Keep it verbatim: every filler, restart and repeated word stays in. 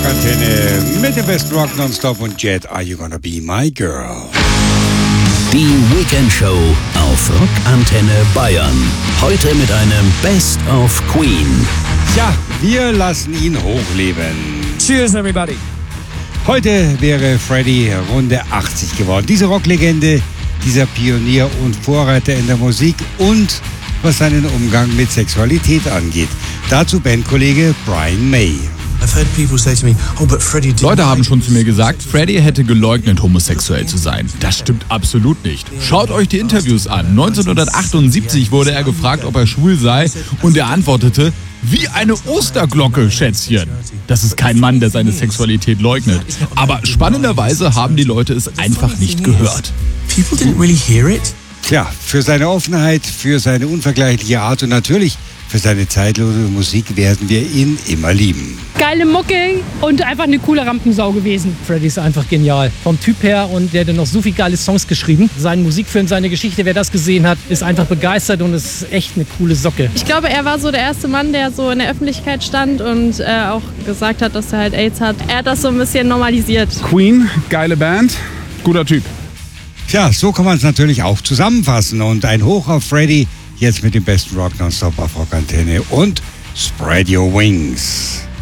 Rockantenne mit dem besten Rock nonstop und Jet, Are You Gonna Be My Girl? Die Weekend Show auf Rockantenne Bayern. Heute mit einem Best of Queen. Ja, wir lassen ihn hochleben. Cheers, everybody. Heute wäre Freddie Runde achtzig geworden. Diese Rocklegende, dieser Pionier und Vorreiter in der Musik und was seinen Umgang mit Sexualität angeht. Dazu Bandkollege Brian May. Leute haben schon zu mir gesagt, Freddie hätte geleugnet, homosexuell zu sein. Das stimmt absolut nicht. Schaut euch die Interviews an. neunzehnhundertachtundsiebzig wurde er gefragt, ob er schwul sei, und er antwortete, wie eine Osterglocke, Schätzchen. Das ist kein Mann, der seine Sexualität leugnet. Aber spannenderweise haben die Leute es einfach nicht gehört. People didn't really hear it. Tja, für seine Offenheit, für seine unvergleichliche Art und natürlich für seine zeitlose Musik werden wir ihn immer lieben. Geile Mucke und einfach eine coole Rampensau gewesen. Freddie ist einfach genial. Vom Typ her, und der hat noch so viele geile Songs geschrieben. Sein Musikfilm, seine Geschichte, wer das gesehen hat, ist einfach begeistert und ist echt eine coole Socke. Ich glaube, er war so der erste Mann, der so in der Öffentlichkeit stand und äh, auch gesagt hat, dass er halt AIDS hat. Er hat das so ein bisschen normalisiert. Queen, geile Band, guter Typ. Tja, so kann man es natürlich auch zusammenfassen. Und ein Hoch auf Freddie, jetzt mit dem besten Rock nonstop auf Rockantenne und Spread Your Wings.